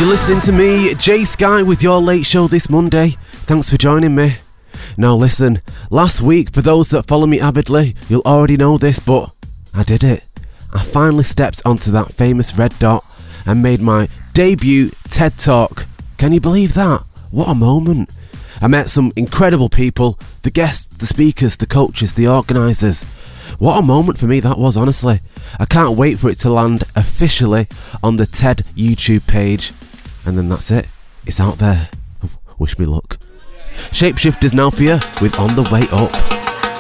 You're listening to me, Jay Sky, with your late show this Monday. Thanks for joining me. Now listen, last week, for those that follow me avidly, you'll already know this, but I did it. I finally stepped onto that famous red dot and made my debut TED Talk. Can you believe that? What a moment. I met some incredible people, the guests, the speakers, the coaches, the organisers. What a moment for me that was, honestly. I can't wait for it to land officially on the TED YouTube page. And then that's it. It's out there. Wish me luck. Shapeshifters now for you with On the Way Up.